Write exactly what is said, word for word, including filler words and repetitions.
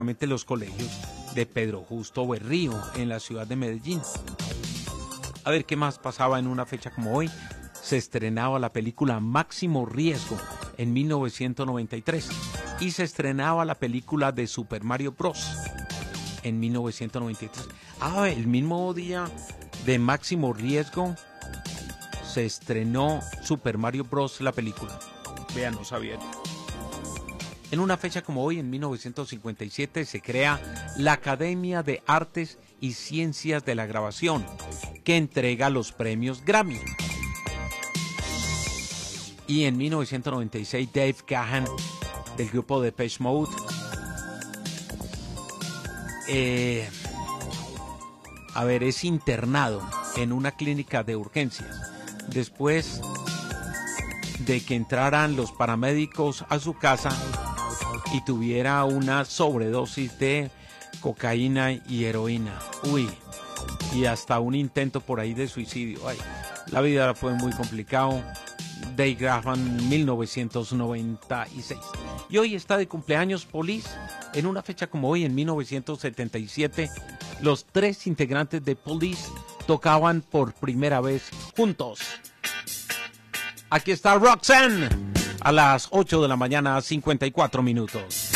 los colegios de Pedro Justo Berrío en la ciudad de Medellín. A ver qué más pasaba en una fecha como hoy. Se estrenaba la película Máximo Riesgo en mil novecientos noventa y tres y se estrenaba la película de Super Mario Bros. En mil novecientos noventa y tres. Ah, el mismo día de Máximo Riesgo se estrenó Super Mario Bros. La película. Vean, no sabía. En una fecha como hoy, en mil novecientos cincuenta y siete, se crea la Academia de Artes y Ciencias de la Grabación, que entrega los premios Grammy. Y en mil novecientos noventa y seis, Dave Gahan, del grupo Depeche Mode, eh, a ver, es internado en una clínica de urgencias después de que entraran los paramédicos a su casa y tuviera una sobredosis de cocaína y heroína. Uy, y hasta un intento por ahí de suicidio. Ay, la vida fue muy complicado. Dave Gahan, mil novecientos noventa y seis. Y hoy está de cumpleaños Police. En una fecha como hoy, en mil novecientos setenta y siete, los tres integrantes de Police tocaban por primera vez juntos. Aquí está Roxanne a las ocho de la mañana, cincuenta y cuatro minutos.